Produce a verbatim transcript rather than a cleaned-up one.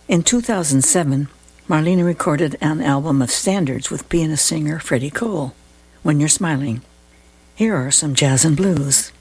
In two thousand seven, Marlena recorded an album of standards with pianist-singer Freddie Cole, When You're Smiling. Here are some jazz and blues.